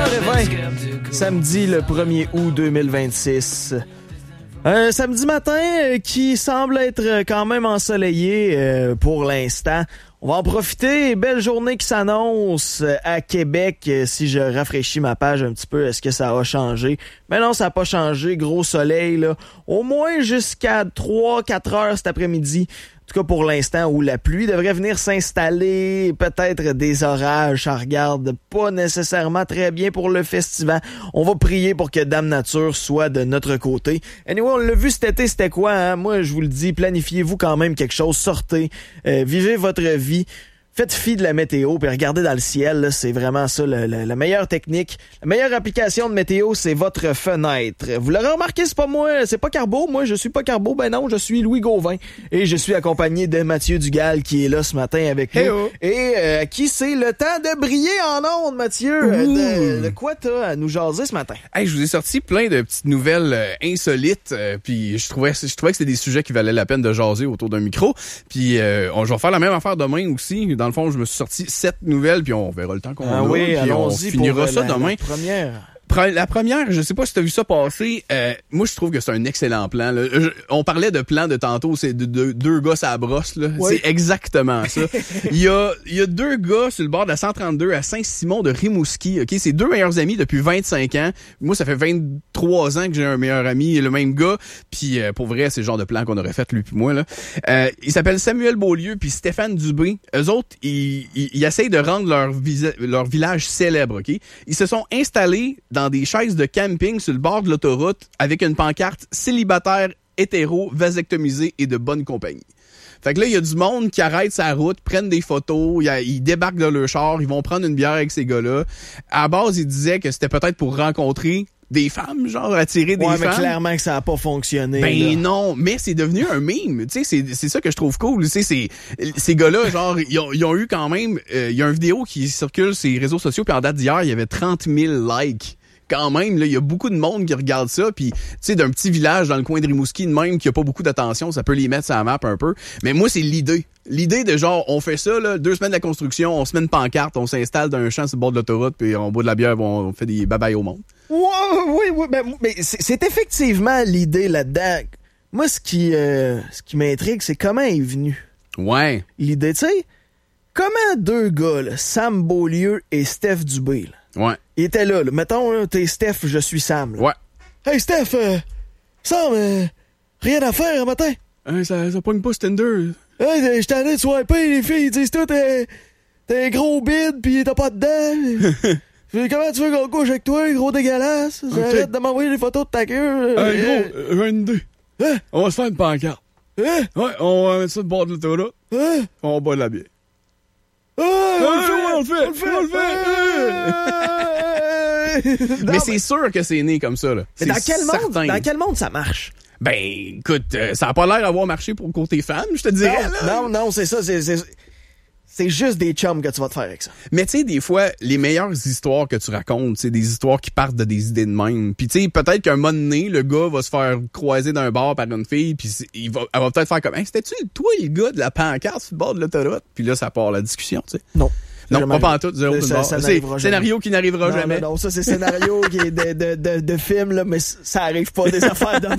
9h20, samedi le 1er août 2026. Un samedi matin qui semble être quand même ensoleillé pour l'instant. On va en profiter. Belle journée qui s'annonce à Québec. Si je rafraîchis ma page un petit peu, est-ce que ça a changé? Mais non, ça n'a pas changé. Gros soleil, là. Au moins jusqu'à 3-4 heures cet après-midi. En tout cas pour l'instant, où la pluie devrait venir s'installer, peut-être des orages, ça regarde pas nécessairement très bien pour le festival. On va prier pour que Dame Nature soit de notre côté. Anyway, on l'a vu cet été, c'était quoi, hein? Moi, je vous le dis, planifiez-vous quand même quelque chose, sortez, vivez votre vie. Faites fi de la météo, puis regardez dans le ciel, là, c'est vraiment ça la meilleure technique. La meilleure application de météo, c'est votre fenêtre. Vous l'aurez remarqué, c'est pas moi, c'est pas Carbeau. Moi, je suis pas Carbeau, ben non, je suis Louis Gauvin. Et je suis accompagné de Mathieu Dugal, qui est là ce matin avec nous. Hey-oh. Et à qui c'est le temps de briller en ondes, Mathieu. De quoi t'as à nous jaser ce matin? Hey, je vous ai sorti plein de petites nouvelles insolites, puis je trouvais que c'était des sujets qui valaient la peine de jaser autour d'un micro. Puis je vais faire la même affaire demain aussi. Dans le fond, je me suis sorti 7 nouvelles, puis on verra le temps qu'on a. Oui, puis allons-y on finira pour ça demain. La première, je sais pas si t'as vu ça passer, moi je trouve que c'est un excellent plan. Là. On parlait de plan de tantôt, c'est de deux gars à la brosse. Là. Oui. C'est exactement ça. Il y a 2 gars sur le bord de la 132 à Saint-Simon de Rimouski. Ok, c'est 2 meilleurs amis depuis 25 ans. Moi, ça fait 23 ans que j'ai un meilleur ami, le même gars. Puis pour vrai, c'est le genre de plan qu'on aurait fait lui puis moi. Là. Ils s'appellent Samuel Beaulieu puis Stéphane Dubé. Eux autres, ils essayent de rendre leur village célèbre. Ok, ils se sont installés dans des chaises de camping sur le bord de l'autoroute avec une pancarte célibataire, hétéro, vasectomisé et de bonne compagnie. Fait que là, il y a du monde qui arrête sa route, prennent des photos, ils débarquent de leur char, ils vont prendre une bière avec ces gars-là. À la base, ils disaient que c'était peut-être pour rencontrer des femmes, genre attirer des femmes. Ouais, mais clairement que ça a pas fonctionné. Ben là. non, mais c'est devenu un meme. Tu sais, c'est ça que je trouve cool. Tu sais, ces gars-là, genre, ils ont eu quand même, il y a une vidéo qui circule sur les réseaux sociaux, puis en date d'hier, il y avait 30 000 likes. Quand même, là, il y a beaucoup de monde qui regarde ça, puis tu sais, d'un petit village dans le coin de Rimouski, de même, qui a pas beaucoup d'attention, ça peut les mettre sur la map un peu. Mais moi, c'est l'idée. L'idée de genre, on fait ça, là, 2 semaines de la construction, on se met une pancarte, on s'installe dans un champ sur le bord de l'autoroute, puis on boit de la bière, on fait des bye-bye au monde. Oui, mais c'est effectivement l'idée là-dedans. Moi, ce qui m'intrigue, c'est comment elle est venue. Ouais. L'idée, tu sais, comment 2 gars, là, Sam Beaulieu et Steph Dubé, là, ouais. Ils étaient là. Mettons, là, t'es Steph, je suis Sam. Là. Ouais. Hey, Steph, Sam, rien à faire un matin. Hey, ça pogne pas Tinder. Hey, j'étais allé de swiper, les filles, ils disent tout, t'es un gros bide, pis t'as pas de dents. Comment tu veux qu'on couche avec toi, gros dégueulasse? Okay. Arrête de m'envoyer des photos de ta queue. Hey, gros, 22. Hein? On va se faire une pancarte. Hein? Ouais, on va mettre ça de bord de l'autoroute. Hein? On boit de la bière. On le fait! Mais c'est sûr que c'est né comme ça, là. Mais dans quel monde ça marche? Ben, écoute, ça a pas l'air d'avoir marché pour côté fan, je te dirais. Non, c'est ça, c'est juste des chums que tu vas te faire avec ça. Mais tu sais, des fois, les meilleures histoires que tu racontes, c'est des histoires qui partent de des idées de même. Puis tu sais, peut-être qu'un moment donné, le gars va se faire croiser d'un bar par une fille, puis elle va peut-être faire comme, hey, c'était-tu toi le gars de la pancarte sur le bord de l'autoroute? Puis là, ça part la discussion, tu sais. Non. Non, pas pantoute, zéro de bord. C'est scénario qui n'arrivera jamais. Non, ça c'est scénario qui est de film, là, mais ça arrive pas des affaires de